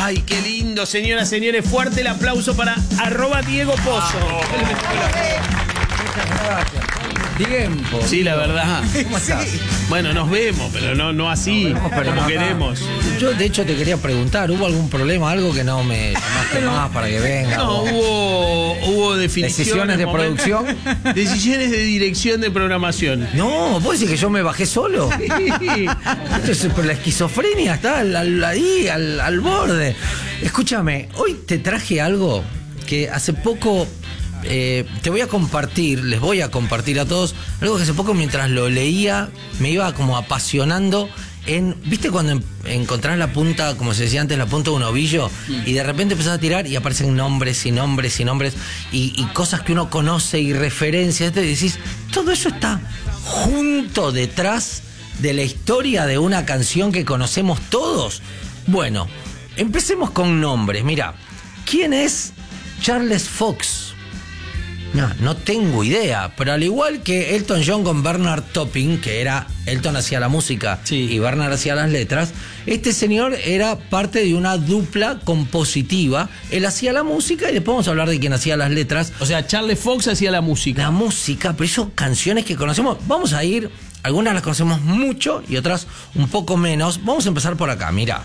Ay, qué lindo, señoras, señores. Fuerte el aplauso para @Diego Pozo. Muchas gracias. Tiempo. Sí, la verdad. ¿Cómo estás? Bueno, nos vemos, pero no así, Pero como no, queremos. Yo, de hecho, te quería preguntar, ¿hubo algún problema, algo que no me llamaste más para que venga? No, hubo definiciones. ¿Decisiones de producción? Decisiones de dirección de programación. No, ¿vos decís que yo me bajé solo? Esto es, pero la esquizofrenia está ahí, al borde. Escúchame, hoy te traje algo que hace poco... te voy a compartir, les voy a compartir a todos algo que hace poco mientras lo leía me iba como apasionando en, ¿viste cuando encontrás la punta, como se decía antes, la punta de un ovillo y de repente empezás a tirar y aparecen nombres y nombres y nombres y cosas que uno conoce y referencias y decís, todo eso está junto detrás de la historia de una canción que conocemos todos? Bueno, empecemos con nombres. Mira, ¿quién es Charles Fox? No tengo idea, pero al igual que Elton John con Bernard Topping, que era Elton hacía la música y Bernard hacía las letras, este señor era parte de una dupla compositiva. Él hacía la música y después vamos a hablar de quién hacía las letras. O sea, Charles Fox hacía la música. La música, pero son canciones que conocemos. Vamos a ir, algunas las conocemos mucho y otras un poco menos. Vamos a empezar por acá, mira.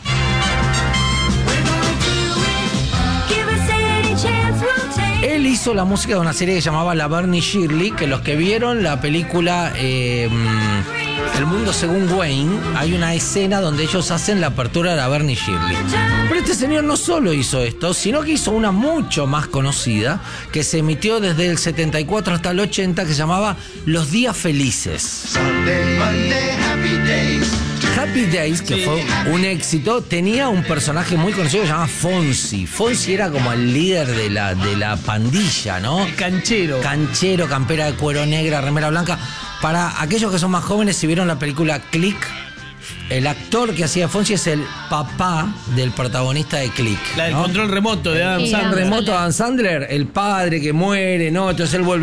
Él hizo la música de una serie que se llamaba Laverne y Shirley, que los que vieron la película El mundo según Wayne, hay una escena donde ellos hacen la apertura de Laverne y Shirley. Pero este señor no solo hizo esto, sino que hizo una mucho más conocida, que se emitió desde el 74 hasta el 80, que se llamaba Los Días Felices. Sunday, Monday, happy days. Happy Days, que fue un éxito, tenía un personaje muy conocido que se llamaba Fonsi. Fonsi era como el líder de la pandilla, ¿no? El canchero. Canchero, campera de cuero negra, remera blanca. Para aquellos que son más jóvenes, si vieron la película Click, el actor que hacía Fonsi es el papá del protagonista de Click. La del ¿no? control remoto de Adam El Sandler. remoto de Adam Sandler, el padre que muere, ¿no? Entonces él vuelve